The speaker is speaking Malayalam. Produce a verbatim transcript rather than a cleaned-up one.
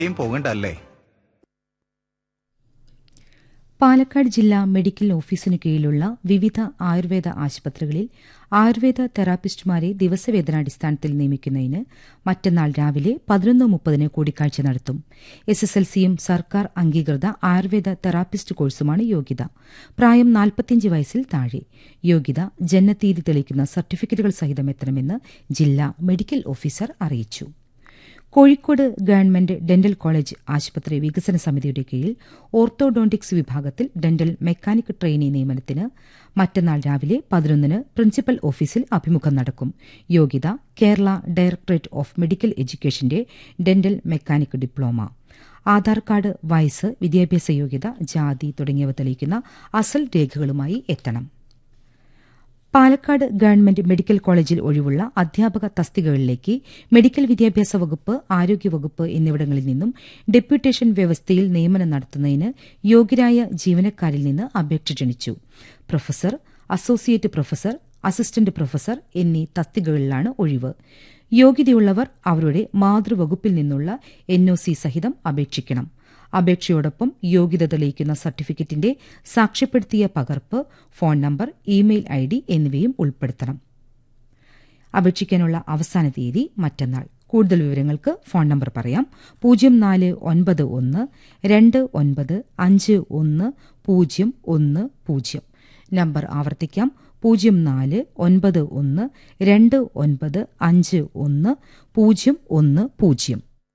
പോകണ്ടല്ലേ? പാലക്കാട് ജില്ലാ മെഡിക്കൽ ഓഫീസിനു കീഴിലുള്ള വിവിധ ആയുർവേദ ആശുപത്രികളിൽ ആയുർവേദ തെറാപ്പിസ്റ്റുമാരെ ദിവസവേതനാടിസ്ഥാനത്തിൽ നിയമിക്കുന്നതിന് മറ്റന്നാൾ രാവിലെ പതിനൊന്ന് മുപ്പതിന് കൂടിക്കാഴ്ച നടത്തും. എസ് എസ് എൽ സിയും സർക്കാർ അംഗീകൃത ആയുർവേദ തെറാപ്പിസ്റ്റ് കോഴ്സുമാണ് യോഗ്യത. പ്രായം നാൽപ്പത്തിയഞ്ച് വയസ്സിൽ താഴെ. യോഗ്യത ജനനത്തീയതി തെളിയിക്കുന്ന സർട്ടിഫിക്കറ്റുകൾ സഹിതം എത്തണമെന്ന് ജില്ലാ മെഡിക്കൽ ഓഫീസർ അറിയിച്ചു. കോഴിക്കോട് ഗവൺമെന്റ് ഡെന്റൽ കോളേജ് ആശുപത്രി വികസന സമിതിയുടെ കീഴിൽ ഓർത്തോഡോണ്ടിക്സ് വിഭാഗത്തിൽ ഡെന്റൽ മെക്കാനിക് ട്രെയിനി നിയമനത്തിന് മറ്റന്നാൾ രാവിലെ പതിനൊന്നിന് പ്രിൻസിപ്പൽ ഓഫീസിൽ അഭിമുഖം നടക്കും. യോഗ്യത Kerala directorate of medical എഡ്യൂക്കേഷന്റെ dental mechanic diploma. Aadhaar card, വയസ്സ്, വിദ്യാഭ്യാസ യോഗ്യത, ജാതി തുടങ്ങിയവ തെളിയിക്കുന്ന അസൽ രേഖകളുമായി എത്തണം. പാലക്കാട് ഗവൺമെന്റ് മെഡിക്കൽ കോളേജിൽ ഒഴിവുള്ള അധ്യാപക തസ്തികകളിലേക്ക് മെഡിക്കൽ വിദ്യാഭ്യാസ വകുപ്പ്, ആരോഗ്യവകുപ്പ് എന്നിവിടങ്ങളിൽ നിന്നും ഡെപ്യൂട്ടേഷൻ വ്യവസ്ഥയിൽ നിയമനം നടത്തുന്നതിന് യോഗ്യരായ ജീവനക്കാരിൽ നിന്ന് അപേക്ഷ ക്ഷണിച്ചു. Professor, associate professor, assistant professor എന്നീ തസ്തികകളിലാണ് ഒഴിവ്. യോഗ്യതയുള്ളവർ അവരുടെ മാതൃവകുപ്പിൽ നിന്നുള്ള എൻ ഒ സി സഹിതം അപേക്ഷിക്കണം. അപേക്ഷയോടൊപ്പം യോഗ്യത തെളിയിക്കുന്ന സർട്ടിഫിക്കറ്റിന്റെ സാക്ഷ്യപ്പെടുത്തിയ പകർപ്പ്, phone number, email I D എന്നിവയും ഉൾപ്പെടുത്തണം. അപേക്ഷിക്കാനുള്ള അവസാന തീയതി മറ്റന്നാൾ. കൂടുതൽ വിവരങ്ങൾക്ക് ഫോൺ നമ്പർ പറയാം. പൂജ്യം നാല് ഒൻപത് ഒന്ന് രണ്ട് ഒൻപത് അഞ്ച് ഒന്ന് പൂജ്യം ഒന്ന് പൂജ്യം. നമ്പർ ആവർത്തിക്കാം. പൂജ്യം നാല് ഒൻപത് ഒന്ന് രണ്ട് ഒൻപത് അഞ്ച് ഒന്ന് പൂജ്യം ഒന്ന് പൂജ്യം.